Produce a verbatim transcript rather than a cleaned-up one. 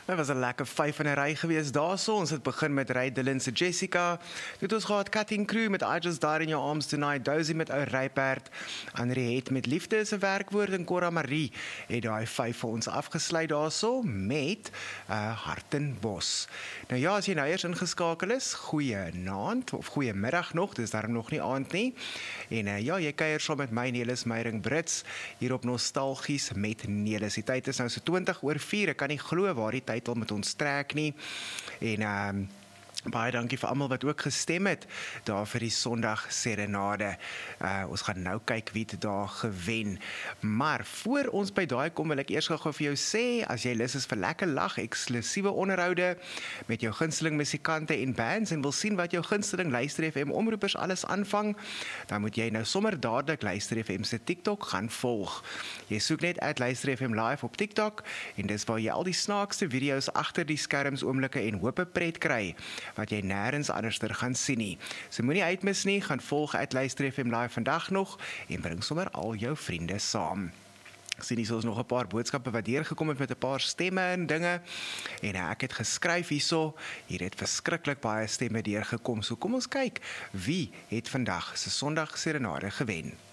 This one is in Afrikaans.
Dit was 'n lekker vyf in 'n ry gewees daarso. Ons het begin met Ray Dillon se Jessica. Dit het ons gehad Cutting Crew met I Just Died in Your Arms Tonight, Dozy met Ou Ryperd, Andrie het met Liefde is 'n werkwoord en Cora Marie het daai vyf vir ons afgesluit daarso met uh, Hartenbos. Nou ja, as jy nou eers ingeskakel is, goeie aand of goeie middag nog, dis daarom nog nie aand nie. En uh, ja, jy kuier saam met my Nelis Meyering Brits hier op Nostalgies met Nelis. Die tyd is nou so twintig oor vier. Ek kan nie glo waar die tyd al met ons trek nie. En ehm um, baie dankie vir almal wat ook gestem het daar vir die Sondag Serenade. Uh, ons gaan nou kyk wie het daar gewen. Maar voor ons by daai kom, wil ek eers gou vir jou sê, as jy lus is vir lekker lag, eksklusiewe onderhoude met jou gunsteling musikante en bands en wil sien wat jou gunsteling Luister F M omroepers alles aanvang, dan moet jy nou sommer dadelik Luister F M se TikTok gaan volg. Jy soek net uit Luister F M live op TikTok en dis waar jy al die snaakste video's agter die skerms oomblikke en hope pret kry wat jy nêrens anderster gaan sien nie. So moenie uitmis nie, gaan volg uit Luister F M live vandag nog en bring sommer al jou vriende saam. Ek sien hier is nog 'n paar boodskappe wat deurgekom het met 'n paar stemme en dinge en ek het geskryf hierso, hier het verskriklik baie stemme deurgekom. So kom ons kyk, wie het vandag se Sondag Serenade gewen?